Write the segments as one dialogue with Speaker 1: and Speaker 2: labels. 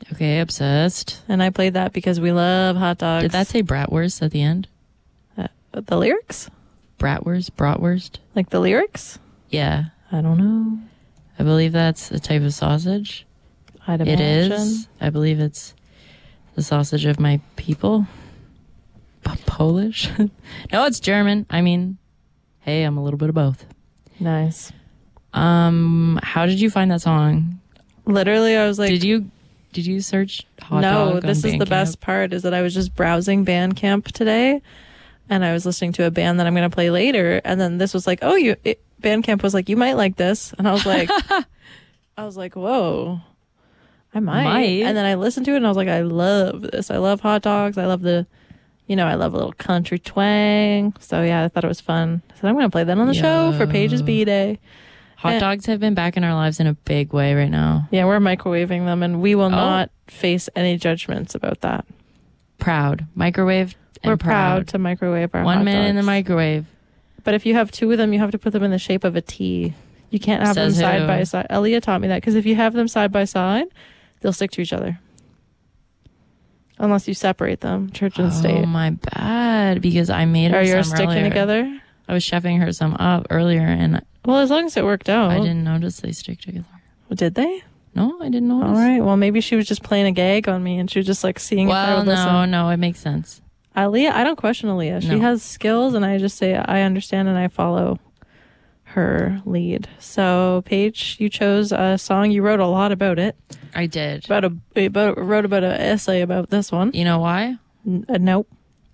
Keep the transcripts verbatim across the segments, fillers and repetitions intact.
Speaker 1: Okay, obsessed.
Speaker 2: And I played that because we love hot dogs.
Speaker 1: Did that say bratwurst at the end?
Speaker 2: Uh, the lyrics?
Speaker 1: Bratwurst? Bratwurst?
Speaker 2: Like the lyrics?
Speaker 1: Yeah.
Speaker 2: I don't know.
Speaker 1: I believe that's a type of sausage.
Speaker 2: I'd
Speaker 1: It
Speaker 2: imagine.
Speaker 1: is. I believe it's the sausage of my people. P- Polish? No, it's German. I mean, hey, I'm a little bit of both.
Speaker 2: Nice.
Speaker 1: Um, how did you find that song?
Speaker 2: Literally, I was like...
Speaker 1: Did you did you search hot
Speaker 2: no,
Speaker 1: dog
Speaker 2: this
Speaker 1: on
Speaker 2: is the
Speaker 1: Bandcamp?
Speaker 2: best part, is that I was just browsing Bandcamp today, and I was listening to a band that I'm going to play later, and then this was like, oh, you... It, Bandcamp was like, you might like this. And I was like... I was like, whoa... I might.
Speaker 1: Might.
Speaker 2: And then I listened to it and I was like, I love this. I love hot dogs. I love the, you know, I love a little country twang. So yeah, I thought it was fun. I said, I'm going to play that on the
Speaker 1: Yo.
Speaker 2: show for Paige's B-Day.
Speaker 1: Hot
Speaker 2: And-
Speaker 1: dogs have been back in our lives in a big way right now.
Speaker 2: Yeah, we're microwaving them and we will
Speaker 1: Oh.
Speaker 2: not face any judgments about that.
Speaker 1: Proud. Microwave and
Speaker 2: We're proud. to microwave our
Speaker 1: One
Speaker 2: hot
Speaker 1: minute in the
Speaker 2: dogs.
Speaker 1: microwave.
Speaker 2: But if you have two of them, you have to put them in the shape of a T. You can't have
Speaker 1: Says
Speaker 2: them side
Speaker 1: who?
Speaker 2: by side. Elia taught me that because if you have them side by side, they'll stick to each other. Unless you separate them, church and
Speaker 1: Oh
Speaker 2: state.
Speaker 1: my bad. Because I made her
Speaker 2: Are yours
Speaker 1: some
Speaker 2: sticking
Speaker 1: earlier.
Speaker 2: together?
Speaker 1: I was chefing her some up earlier and
Speaker 2: Well, as long as it worked out.
Speaker 1: I didn't notice they stick together.
Speaker 2: Did they?
Speaker 1: No, I didn't notice.
Speaker 2: All right. Well, maybe she was just playing a gag on me and she was just like seeing if I
Speaker 1: Well,
Speaker 2: would
Speaker 1: no,
Speaker 2: listen.
Speaker 1: no, it makes sense.
Speaker 2: Aaliyah, I don't question Aaliyah. She
Speaker 1: No.
Speaker 2: has skills and I just say I understand and I follow her lead. So, Paige, you chose a song. You wrote a lot about it.
Speaker 1: I did.
Speaker 2: About a about wrote about an essay about this one.
Speaker 1: You know why?
Speaker 2: N- uh, nope.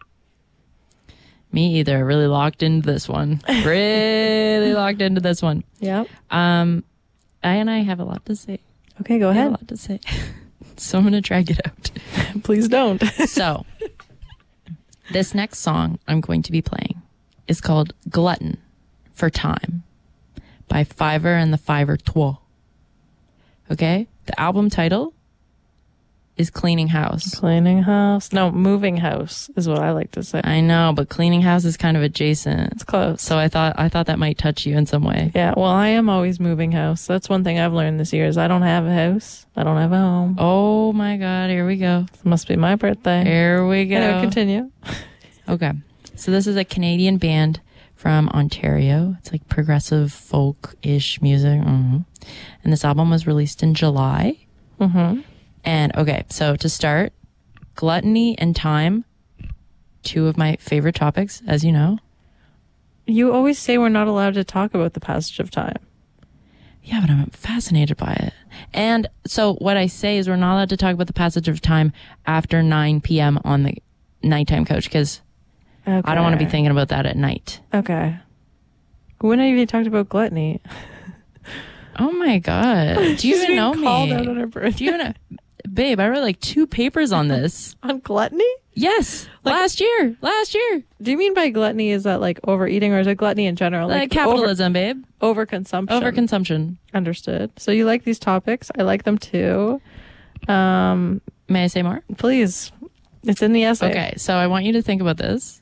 Speaker 1: Me either. Really locked into this one. Really locked into this one.
Speaker 2: Yeah.
Speaker 1: Um, I and I have a lot to say.
Speaker 2: Okay, go
Speaker 1: I have a
Speaker 2: ahead.
Speaker 1: lot to say. So I'm going to try to get out.
Speaker 2: Please don't.
Speaker 1: So, this next song I'm going to be playing is called Glutton for Time by Fiverr and the Fiverr Trois. Okay? The album title is Cleaning House.
Speaker 2: Cleaning house. No, moving house is what I like to say.
Speaker 1: I know, but Cleaning House is kind of adjacent.
Speaker 2: It's close.
Speaker 1: So I thought I thought that might touch you in some way.
Speaker 2: Yeah, well, I am always moving house. That's one thing I've learned this year is I don't have a house. I don't have a home.
Speaker 1: Oh my god, here we go.
Speaker 2: It must be my birthday.
Speaker 1: Here we go.
Speaker 2: Anyway, continue.
Speaker 1: Okay. So this is a Canadian band from Ontario. It's like progressive folk-ish music. hmm And this album was released in July.
Speaker 2: Mm-hmm.
Speaker 1: And okay, so to start, gluttony and time, two of my favorite topics, as you know.
Speaker 2: You always say we're not allowed to talk about the passage of time.
Speaker 1: Yeah, but I'm fascinated by it. And so what I say is we're not allowed to talk about the passage of time after nine p.m. on the nighttime coach because
Speaker 2: Okay.
Speaker 1: I don't want to be thinking about that at night.
Speaker 2: Okay. When have you talked about gluttony?
Speaker 1: Oh my god! Do you
Speaker 2: She's
Speaker 1: even
Speaker 2: being
Speaker 1: know
Speaker 2: called
Speaker 1: me?
Speaker 2: out on her birthday.
Speaker 1: Do you even know? Babe, I wrote like two papers on this.
Speaker 2: On gluttony?
Speaker 1: Yes,
Speaker 2: Like-
Speaker 1: last year. Last year.
Speaker 2: Do you mean by gluttony is that like overeating or is it gluttony in general?
Speaker 1: Like capitalism, babe.
Speaker 2: Over, overconsumption.
Speaker 1: Overconsumption.
Speaker 2: Understood. So you like these topics. I like them too. Um,
Speaker 1: May I say more?
Speaker 2: please. It's in the essay.
Speaker 1: Okay, so I want you to think about this.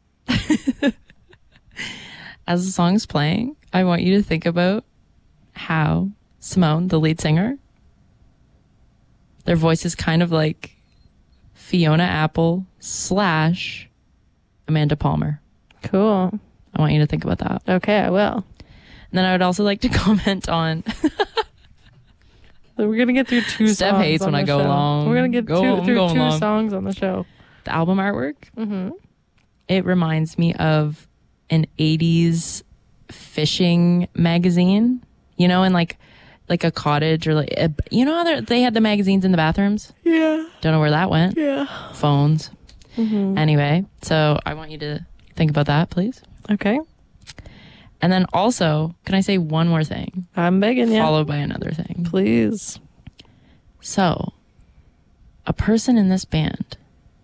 Speaker 1: As the song's playing, I want you to think about how Simone, the lead singer, their voice is kind of like Fiona Apple slash Amanda Palmer.
Speaker 2: Cool.
Speaker 1: I want you to think about that.
Speaker 2: Okay, I will.
Speaker 1: And then I would also like to comment on
Speaker 2: So we're gonna get through two
Speaker 1: Steph
Speaker 2: songs.
Speaker 1: hates
Speaker 2: on
Speaker 1: when I
Speaker 2: the
Speaker 1: go
Speaker 2: show.
Speaker 1: long.
Speaker 2: We're gonna get
Speaker 1: Go-
Speaker 2: two,
Speaker 1: I'm
Speaker 2: through
Speaker 1: going
Speaker 2: two
Speaker 1: long.
Speaker 2: songs on the show.
Speaker 1: the album artwork.
Speaker 2: Mm-hmm.
Speaker 1: It reminds me of an eighties fishing magazine, you know, in like like a cottage or like, a, you know, how they're- they had the magazines in the bathrooms.
Speaker 2: Yeah.
Speaker 1: Don't know where that went.
Speaker 2: Yeah.
Speaker 1: Phones.
Speaker 2: Mm-hmm.
Speaker 1: Anyway, so I want you to think about that, please.
Speaker 2: Okay.
Speaker 1: And then also, can I say one more thing,
Speaker 2: I'm begging you.
Speaker 1: followed by another thing?
Speaker 2: Please.
Speaker 1: So, a person in this band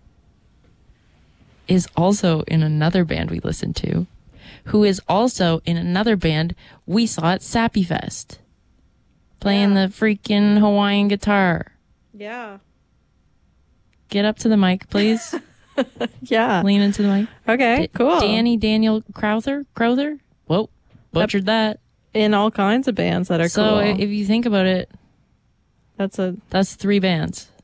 Speaker 1: is also in another band we listened to, who is also in another band we saw at Sappy Fest, playing
Speaker 2: Yeah.
Speaker 1: the freaking Hawaiian guitar.
Speaker 2: Yeah.
Speaker 1: Get up to the mic, please.
Speaker 2: Yeah.
Speaker 1: Lean into the mic.
Speaker 2: Okay.
Speaker 1: D-
Speaker 2: Cool.
Speaker 1: Danny Daniel Crowther? Crowther? Whoa. Butchered that.
Speaker 2: In all kinds of bands that are
Speaker 1: So
Speaker 2: cool.
Speaker 1: i- if you think about it,
Speaker 2: That's a
Speaker 1: that's three bands.